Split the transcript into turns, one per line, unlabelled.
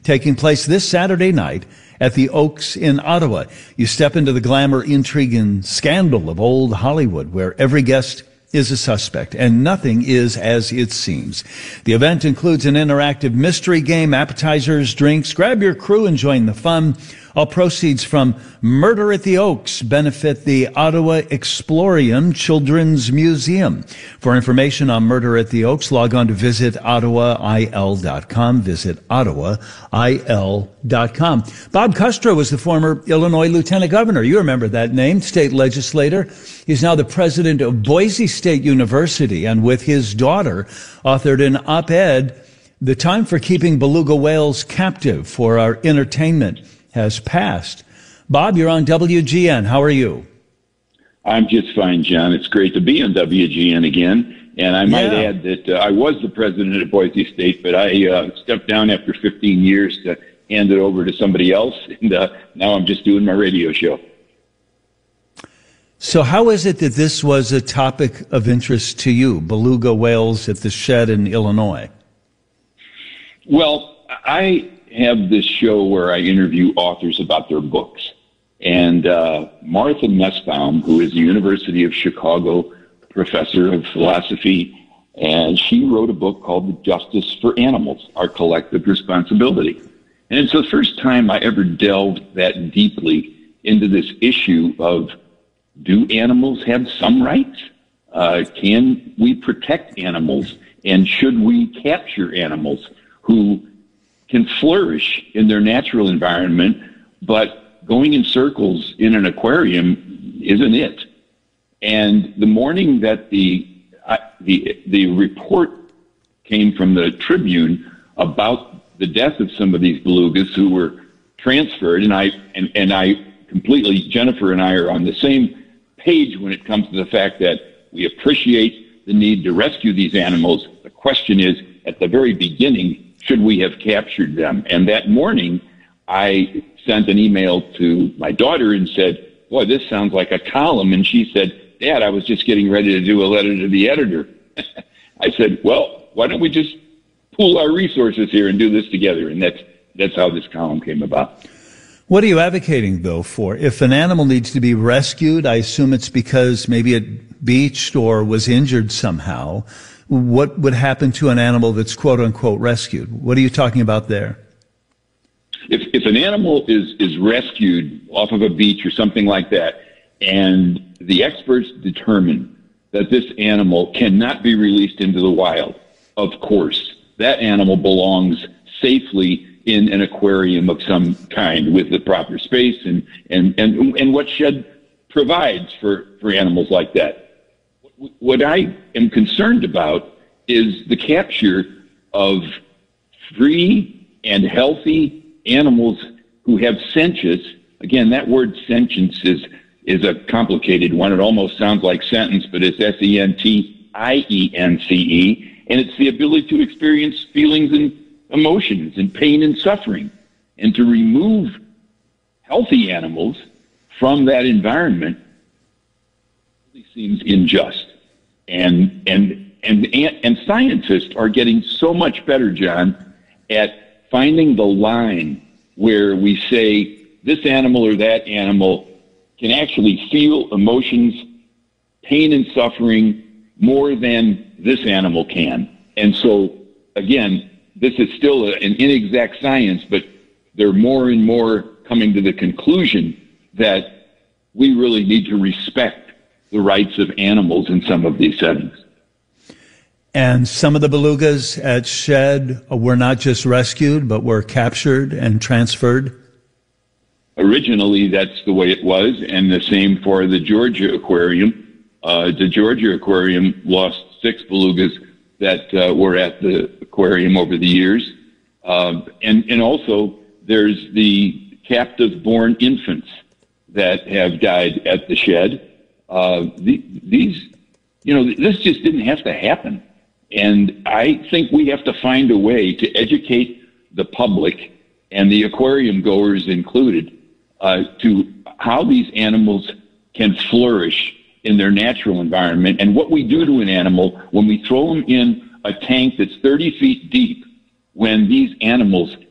taking place this Saturday night at the Oaks in Ottawa. You step into the glamour, intrigue, and scandal of old Hollywood, where every guest is a suspect and nothing is as it seems. The event includes an interactive mystery game, appetizers, drinks. Grab your crew and join the fun. All proceeds from Murder at the Oaks benefit the Ottawa Explorium Children's Museum. For information on Murder at the Oaks, log on to visitottawail.com. Visit ottawail.com. Bob Custrow was the former Illinois Lieutenant Governor. You remember that name, state legislator. He's now the president of Boise State University, and with his daughter, authored an op-ed, "The Time for Keeping Beluga Whales Captive for Our Entertainment has passed." Bob, you're on WGN. How are you?
I'm just fine, John. It's great to be on WGN again. And I might add that I was the president of Boise State, but I stepped down after 15 years to hand it over to somebody else. And now I'm just doing my radio show.
So how is it that this was a topic of interest to you, beluga whales at the Shed in Illinois?
Well, I have this show where I interview authors about their books. And Martha Nussbaum, who is the University of Chicago professor of philosophy, and she wrote a book called The Justice for Animals, Our Collective Responsibility. And it's the first time I ever delved that deeply into this issue of, do animals have some rights? Can we protect animals? And should we capture animals who can flourish in their natural environment, but going in circles in an aquarium isn't it? And the morning that the report came from the Tribune about the death of some of these belugas who were transferred, and I completely, Jennifer and I are on the same page when it comes to the fact that we appreciate the need to rescue these animals. The question is, at the very beginning, should we have captured them? And that morning, I sent an email to my daughter and said, boy, this sounds like a column. And she said, Dad, I was just getting ready to do a letter to the editor. I said, well, why don't we just pool our resources here and do this together? And that's how this column came about.
What are you advocating, though, for? If an animal needs to be rescued, I assume it's because maybe it beached or was injured somehow. What would happen to an animal that's quote-unquote rescued? What are you talking about there?
If an animal is rescued off of a beach or something like that, and the experts determine that this animal cannot be released into the wild, of course, that animal belongs safely in an aquarium of some kind with the proper space and what Shed provides for animals like that. What I am concerned about is the capture of free and healthy animals who have sentience. Again, that word sentience is a complicated one. It almost sounds like sentence, but it's Sentience, and it's the ability to experience feelings and emotions and pain and suffering. And to remove healthy animals from that environment really seems unjust. And scientists are getting so much better, John, at finding the line where we say this animal or that animal can actually feel emotions, pain and suffering more than this animal can. And so, again, this is still an inexact science, but they're more and more coming to the conclusion that we really need to respect the rights of animals in some of these settings.
And some of the belugas at Shed were not just rescued, but were captured and transferred?
Originally, that's the way it was, and the same for the Georgia Aquarium. The Georgia Aquarium lost 6 belugas that were at the aquarium over the years. And also, there's the captive-born infants that have died at the Shed. This just didn't have to happen. And I think we have to find a way to educate the public, and the aquarium goers included, to how these animals can flourish in their natural environment, and what we do to an animal when we throw them in a tank that's 30 feet deep, when these animals